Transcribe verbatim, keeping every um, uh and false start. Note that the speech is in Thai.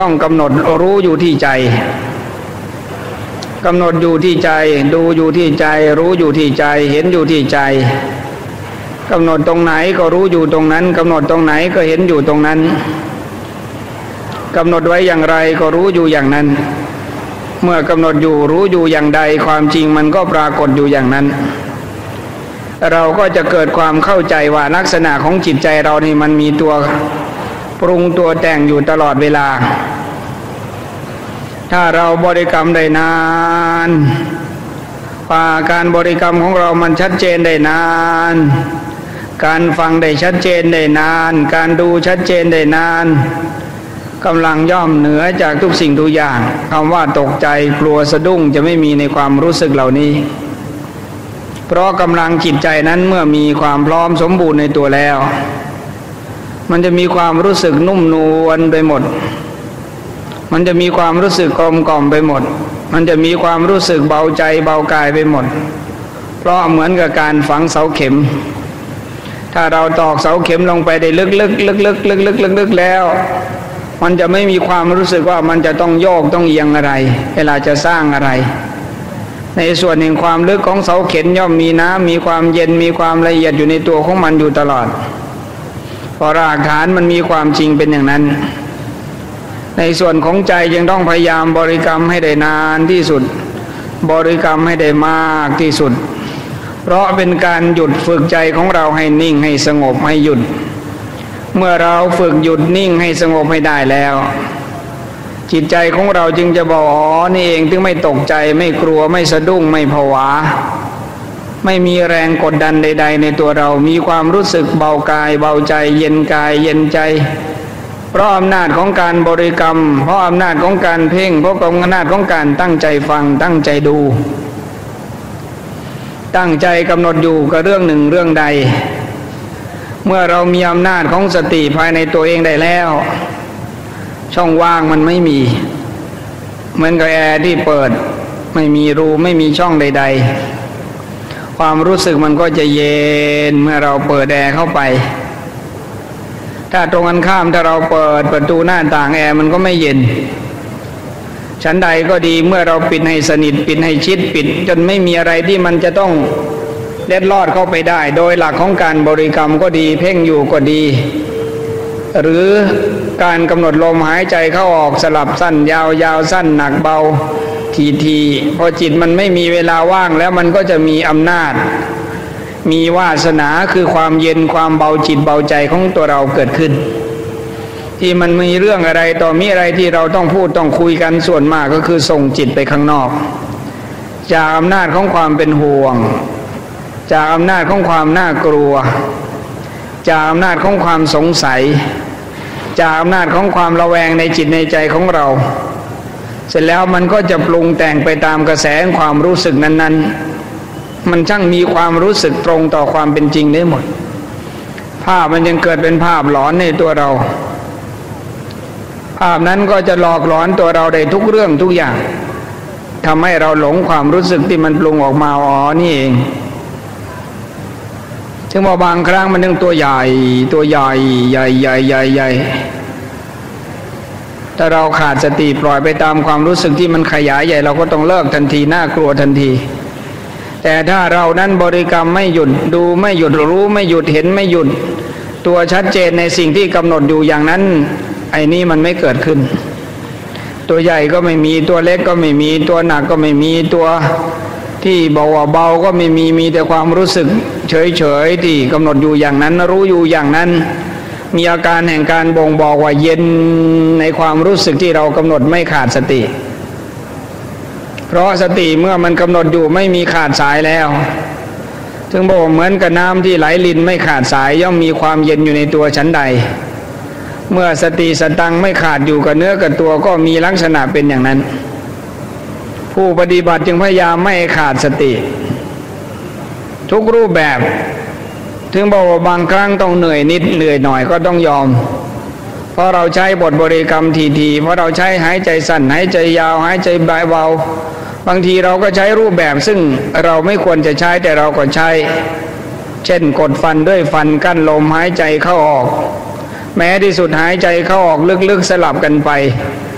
ต้องกำหนดรู้อยู่ที่ใจกำหนดอยู่ที่ใจดูอยู่ที่ใจรู้อยู่ที่ใจเห็นอยู่ที่ใจกำหนดตรงไหนก็รู้อยู่ตรงนั้นกำหนดตรงไหนก็เห็นอยู่ตรงนั้นกำหนดไว้อย่างไรก็รู้อยู่อย่างนั้นเมื่อกำหนดอยู่รู้อยู่อย่างใดความจริงมันก็ปรากฏอยู่อย่างนั้นเราก็จะเกิดความเข้าใจว่าลักษณะของจิตใจเรานี่มันมีตัวปรุงตัวแต่งอยู่ตลอดเวลาถ้าเราบริกรรมได้นานว่าการบริกรรมของเรามันชัดเจนได้นานการฟังได้ชัดเจนได้นานการดูชัดเจนได้นานกำลังย่อมเหนือจากทุกสิ่งทุกอย่างคำว่าตกใจกลัวสะดุ้งจะไม่มีในความรู้สึกเหล่านี้เพราะกำลังจิตใจนั้นเมื่อมีความพร้อมสมบูรณ์ในตัวแล้วมันจะมีความรู้สึกนุ่มนวลไปหมดมันจะมีความรู้สึกกลมกล่อมไปหมดมันจะมีความรู้สึกเบาใจเบากายไปหมดเพราะเหมือนกับการฝังเสาเข็มถ้าเราตอกเสาเข็มลงไปได้ลึกๆลึกๆลึกๆลึกๆแล้วมันจะไม่มีความรู้สึกว่ามันจะต้องโยกต้องเอียงอะไรเวลาจะสร้างอะไรในส่วนแห่งความลึกของเสาเข็มย่อมมีน้ำมีความเย็นมีความละเอียดอยู่ในตัวของมันอยู่ตลอดเพราะรากฐานมันมีความจริงเป็นอย่างนั้นในส่วนของใจยังต้องพยายามบริกรรมให้ได้นานที่สุดบริกรรมให้ได้มากที่สุดเพราะเป็นการหยุดฝึกใจของเราให้นิ่งให้สงบให้หยุดเมื่อเราฝึกหยุดนิ่งให้สงบให้ได้แล้วจิตใจของเราจึงจะบอกอ๋อนี่เองถึงไม่ตกใจไม่กลัวไม่สะดุ้งไม่ผวาไม่มีแรงกดดันใดๆในตัวเรามีความรู้สึกเบากายเบาใจเย็นกายเย็นใจเพราะอำนาจของการบริกรรมเพราะอำนาจของการเพ่งเพราะอำนาจของการตั้งใจฟังตั้งใจดูตั้งใจกำหนดอยู่กับเรื่องหนึ่งเรื่องใดเมื่อเรามีอำนาจของสติภายในตัวเองได้แล้วช่องว่างมันไม่มีเหมือนกับแอร์ที่เปิดไม่มีรูไม่มีช่องใดๆความรู้สึกมันก็จะเย็นเมื่อเราเปิดแอร์เข้าไปถ้าตรงกันข้ามถ้าเราเปิดประตูหน้าต่างแอร์มันก็ไม่เย็นชั้นใดก็ดีเมื่อเราปิดให้สนิทปิดให้ชิดปิดจนไม่มีอะไรที่มันจะต้องเล็ดลอดเข้าไปได้โดยหลักของการบริกรรมก็ดีเพ่งอยู่ก็ดีหรือการกำหนดลมหายใจเข้าออกสลับสั้นยาวยาวสั้นหนักเบาทีทีพอจิตมันไม่มีเวลาว่างแล้วมันก็จะมีอำนาจมีวาสนาคือความเย็นความเบาจิตเบาใจของตัวเราเกิดขึ้นที่มันมีเรื่องอะไรต่อมีอะไรที่เราต้องพูดต้องคุยกันส่วนมากก็คือส่งจิตไปข้างนอกจากอำนาจของความเป็นห่วงจากอำนาจของความน่ากลัวจากอำนาจของความสงสัยจากอำนาจของความระแวงในจิตในใจของเราเสร็จแล้วมันก็จะปรุงแต่งไปตามกระแสความรู้สึกนั้นๆมันช่างมีความรู้สึกตรงต่อความเป็นจริงได้หมดภาพมันยังเกิดเป็นภาพหลอนในตัวเราภาพนั้นก็จะหลอกหลอนตัวเราได้ทุกเรื่องทุกอย่างทำให้เราหลงความรู้สึกที่มันปรุงออกมาอ๋อนี่เองถึงว่าบางครั้งมันนึงตัวใหญ่ตัวใหญ่ใหญ่ใหญ่ใหญ่ใหญ่ถ้าเราขาดสติปล่อยไปตามความรู้สึกที่มันขยายใหญ่เราก็ต้องเลิกทันทีน่ากลัวทันทีแต่ถ้าเรานั้นบริกรรมไม่หยุดดูไม่หยุดรู้ไม่หยุดเห็นไม่หยุดตัวชัดเจนในสิ่งที่กำหนดอยู่อย่างนั้นไอ้นี่มันไม่เกิดขึ้นตัวใหญ่ก็ไม่มีตัวเล็กก็ไม่มีตัวหนักก็ไม่มีตัวที่เบาเบาก็ไม่มีมีแต่ความรู้สึกเฉยๆที่กำหนดอยู่อย่างนั้นรู้อยู่อย่างนั้นมีอาการแห่งการบ่งบอกว่าเย็นในความรู้สึกที่เรากำหนดไม่ขาดสติเพราะสติเมื่อมันกำหนดอยู่ไม่มีขาดสายแล้วถึงบอกเหมือนกับน้ำที่ไหลลินไม่ขาดสายย่อมมีความเย็นอยู่ในตัวชั้นใดเมื่อสติสตังไม่ขาดอยู่กับเนื้อกับตัวก็มีลักษณะเป็นอย่างนั้นผู้ปฏิบัติจึงพยายามไม่ขาดสติทุกรูปแบบถึงบอกว่าบางครั้งต้องเหนื่อยนิดเหนื่อยหน่อยก็ต้องยอมเพราะเราใช้บทบริกรรมทีๆเพราะเราใช้หายใจสั้นหายใจยาวหายใจเบาๆบางทีเราก็ใช้รูปแบบซึ่งเราไม่ควรจะใช้แต่เราก็ใช้เช่นกดฟันด้วยฟันกั้นลมหายใจเข้าออกแม้ที่สุดหายใจเข้าออกลึกๆสลับกันไป